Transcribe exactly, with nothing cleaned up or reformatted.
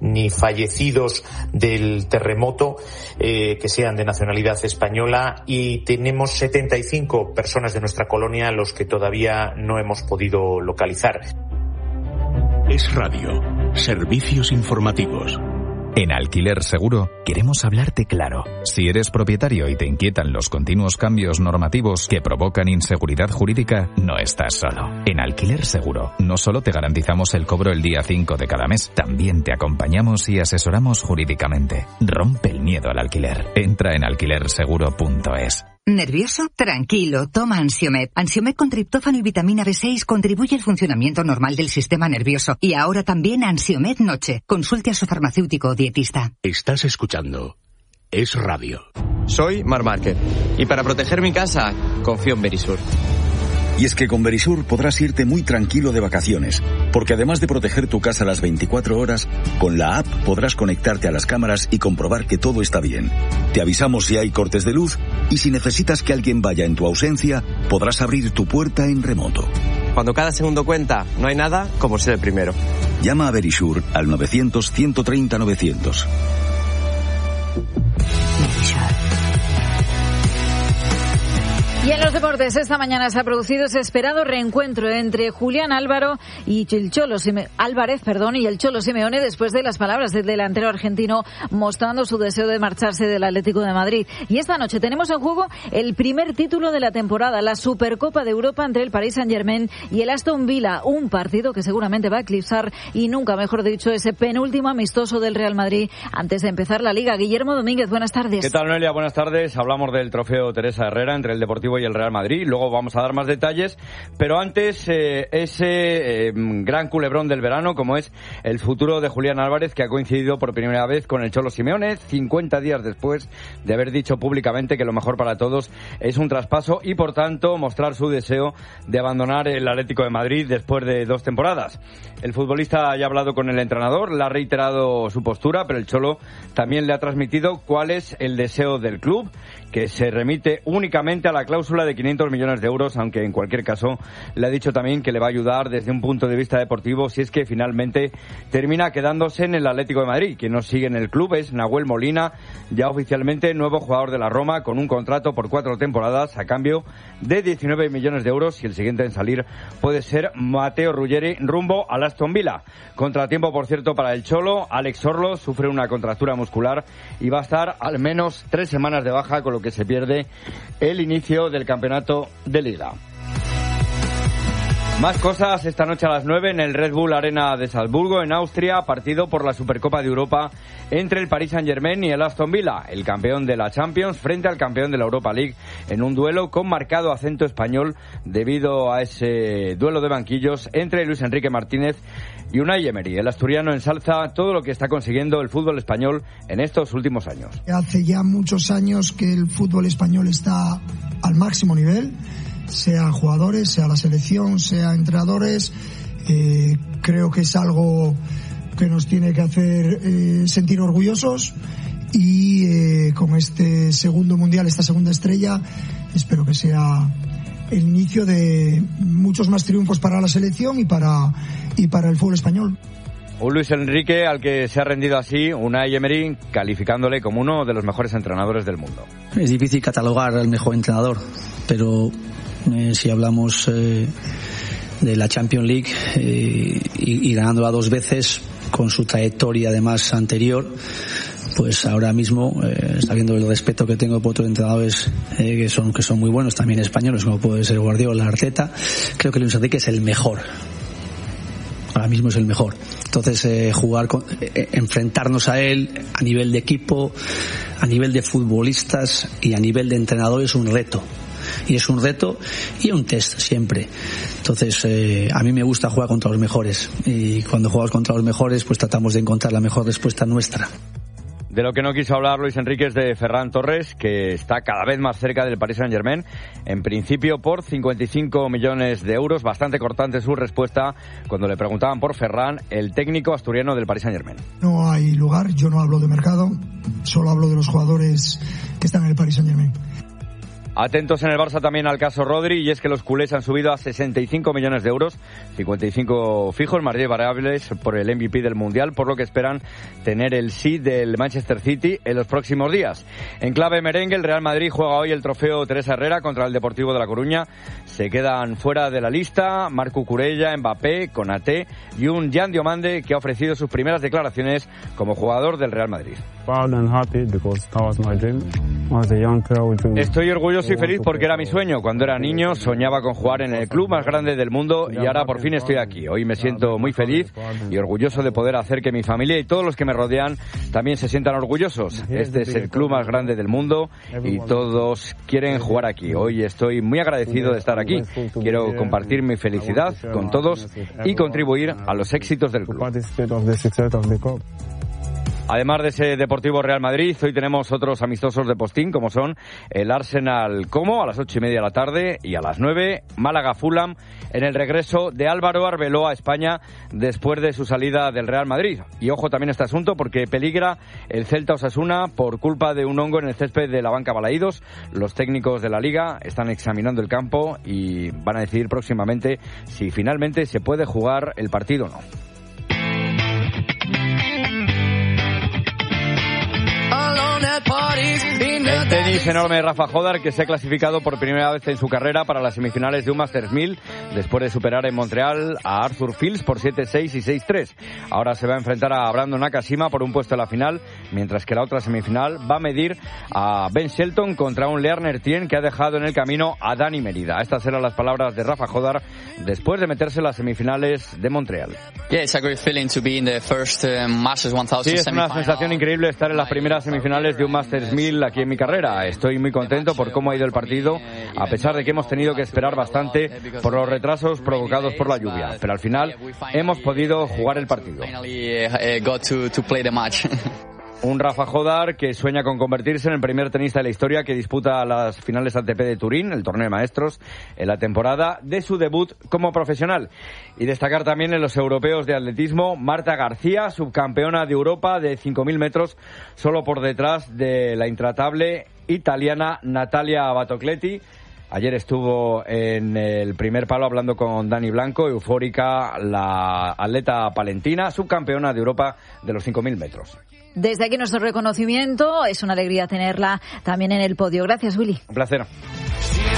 ni fallecidos del terremoto eh, que sean de nacionalidad española, y tenemos setenta y cinco personas de nuestra colonia a los que todavía no hemos podido localizar. Es Radio, servicios informativos. En Alquiler Seguro queremos hablarte claro. Si eres propietario y te inquietan los continuos cambios normativos que provocan inseguridad jurídica, no estás solo. En Alquiler Seguro no solo te garantizamos el cobro el día cinco de cada mes, también te acompañamos y asesoramos jurídicamente. Rompe el miedo al alquiler. Entra en alquiler seguro punto es. ¿Nervioso? Tranquilo, toma Ansiomed. Ansiomed con triptófano y vitamina B seis contribuye al funcionamiento normal del sistema nervioso. Y ahora también Ansiomed Noche. Consulte a su farmacéutico o dietista. Estás escuchando Es Radio. Soy Mar Márquez y para proteger mi casa confío en Verisur. Y es que con Verisur podrás irte muy tranquilo de vacaciones, porque además de proteger tu casa las veinticuatro horas, con la app podrás conectarte a las cámaras y comprobar que todo está bien. Te avisamos si hay cortes de luz y si necesitas que alguien vaya en tu ausencia, podrás abrir tu puerta en remoto. Cuando cada segundo cuenta, no hay nada como ser el primero. Llama a Verisur al novecientos, ciento treinta, novecientos. Y en los deportes, esta mañana se ha producido ese esperado reencuentro entre Julián Álvaro y el Cholo Sime- Álvarez, perdón, y el Cholo Simeone después de las palabras del delantero argentino mostrando su deseo de marcharse del Atlético de Madrid. Y esta noche tenemos en juego el primer título de la temporada, la Supercopa de Europa entre el Paris Saint-Germain y el Aston Villa, un partido que seguramente va a eclipsar, y nunca mejor dicho, ese penúltimo amistoso del Real Madrid antes de empezar la Liga. Guillermo Domínguez, buenas tardes. ¿Qué tal, Noelia? Buenas tardes. Hablamos del trofeo Teresa Herrera entre el Deportivo y el Real Madrid. Luego vamos a dar más detalles, pero antes eh, ese eh, gran culebrón del verano, como es el futuro de Julián Álvarez, que ha coincidido por primera vez con el Cholo Simeone, cincuenta días después de haber dicho públicamente que lo mejor para todos es un traspaso y, por tanto, mostrar su deseo de abandonar el Atlético de Madrid después de dos temporadas. El futbolista ya ha hablado con el entrenador, le ha reiterado su postura, pero el Cholo también le ha transmitido cuál es el deseo del club, que se remite únicamente a la cláusula de quinientos millones de euros, aunque en cualquier caso le ha dicho también que le va a ayudar desde un punto de vista deportivo si es que finalmente termina quedándose en el Atlético de Madrid. Quien nos sigue en el club es Nahuel Molina, ya oficialmente nuevo jugador de la Roma, con un contrato por cuatro temporadas a cambio de diecinueve millones de euros, y el siguiente en salir puede ser Mateo Ruggeri rumbo al Aston Villa. Contratiempo, por cierto, para el Cholo. Alex Orlo sufre una contractura muscular y va a estar al menos tres semanas de baja, con lo que se pierde el inicio del campeonato de Liga. Más cosas esta noche a las nueve en el Red Bull Arena de Salzburgo, en Austria, partido por la Supercopa de Europa entre el Paris Saint-Germain y el Aston Villa, el campeón de la Champions frente al campeón de la Europa League, en un duelo con marcado acento español debido a ese duelo de banquillos entre Luis Enrique Martínez y Unai Emery. El asturiano ensalza todo lo que está consiguiendo el fútbol español en estos últimos años. Hace ya muchos años que el fútbol español está al máximo nivel, sea jugadores, sea la selección, sea entrenadores. Eh, creo que es algo que nos tiene que hacer eh, sentir orgullosos, y eh, con este segundo mundial, esta segunda estrella, espero que sea el inicio de muchos más triunfos para la selección y para, y para el fútbol español. Un Luis Enrique al que se ha rendido así Unai Emery, calificándole como uno de los mejores entrenadores del mundo. Es difícil catalogar al mejor entrenador, pero eh, si hablamos eh, de la Champions League eh, y, y ganándola dos veces, con su trayectoria además anterior, pues ahora mismo, eh, sabiendo el respeto que tengo por otros entrenadores eh, que son que son muy buenos, también españoles, como puede ser Guardiola, Arteta, creo que Luis Enrique es el mejor. Ahora mismo es el mejor. Entonces, eh, jugar, con, eh, enfrentarnos a él a nivel de equipo, a nivel de futbolistas y a nivel de entrenador es un reto. Y es un reto y un test siempre. Entonces, eh, a mí me gusta jugar contra los mejores. Y cuando jugamos contra los mejores, pues tratamos de encontrar la mejor respuesta nuestra. De lo que no quiso hablar Luis Enrique es de Ferran Torres, que está cada vez más cerca del Paris Saint-Germain, en principio por cincuenta y cinco millones de euros. Bastante cortante su respuesta cuando le preguntaban por Ferran, el técnico asturiano del Paris Saint-Germain. No hay lugar, yo no hablo de mercado, solo hablo de los jugadores que están en el Paris Saint-Germain. Atentos en el Barça también al caso Rodri, y es que los culés han subido a sesenta y cinco millones de euros, cincuenta y cinco fijos, más diez variables por el M V P del Mundial, por lo que esperan tener el sí del Manchester City en los próximos días. En clave merengue, el Real Madrid juega hoy el trofeo Teresa Herrera contra el Deportivo de La Coruña. Se quedan fuera de la lista Marc Cucurella, Mbappé, Konaté y un Jan Diomande que ha ofrecido sus primeras declaraciones como jugador del Real Madrid. Estoy orgulloso y feliz porque era mi sueño. Cuando era niño soñaba con jugar en el club más grande del mundo y ahora por fin estoy aquí. Hoy me siento muy feliz y orgulloso de poder hacer que mi familia y todos los que me rodean también se sientan orgullosos. Este es el club más grande del mundo y todos quieren jugar aquí. Hoy estoy muy agradecido de estar aquí. Quiero compartir mi felicidad con todos y contribuir a los éxitos del club. Además de ese Deportivo Real Madrid, hoy tenemos otros amistosos de postín, como son el Arsenal Como a las ocho y media de la tarde y a las nueve Málaga Fulham en el regreso de Álvaro Arbeloa a España después de su salida del Real Madrid. Y ojo también a este asunto porque peligra el Celta Osasuna por culpa de un hongo en el césped de la Banca Balaídos. Los técnicos de la Liga están examinando el campo y van a decidir próximamente si finalmente se puede jugar el partido o no. En tenis, enorme Rafa Jodar, que se ha clasificado por primera vez en su carrera para las semifinales de un Masters mil después de superar en Montreal a Arthur Fields por siete seis y seis tres. Ahora se va a enfrentar a Brandon Nakashima por un puesto en la final, mientras que la otra semifinal va a medir a Ben Shelton contra un Learner Tien que ha dejado en el camino a Dani Merida. Estas eran las palabras de Rafa Jodar después de meterse en las semifinales de Montreal. Yeah, it's a great feeling to be in the first uh, Masters one thousand Sí, es una sensación increíble estar en las primeras semifinales de un Masters mil aquí en mi carrera. Estoy muy contento por cómo ha ido el partido, a pesar de que hemos tenido que esperar bastante por los retrasos provocados por la lluvia. Pero al final hemos podido jugar el partido. Un Rafa Jodar que sueña con convertirse en el primer tenista de la historia que disputa las finales A T P de Turín, el torneo de maestros, en la temporada de su debut como profesional. Y destacar también en los europeos de atletismo, Marta García, subcampeona de Europa de cinco mil metros, solo por detrás de la intratable italiana Natalia Batocletti. Ayer estuvo en el primer palo hablando con Dani Blanco, eufórica la atleta palentina, subcampeona de Europa de los cinco mil metros. Desde aquí nuestro reconocimiento, es una alegría tenerla también en el podio. Gracias, Willy. Un placer.